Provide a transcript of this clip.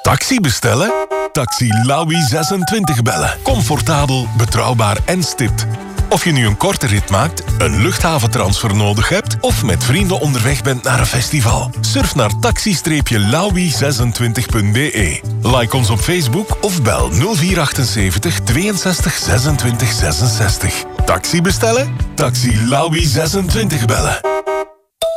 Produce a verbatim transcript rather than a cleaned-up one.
Taxi bestellen? Taxi Lawi zesentwintig bellen. Comfortabel, betrouwbaar en stipt. Of je nu een korte rit maakt, een luchthaventransfer nodig hebt of met vrienden onderweg bent naar een festival. Surf naar taxi-lawi zesentwintig punt b e. Like ons op Facebook of bel nul vier achtenzeventig tweeënzestig zesentwintig zesenzestig. Taxi bestellen? Taxi Lawi zesentwintig bellen.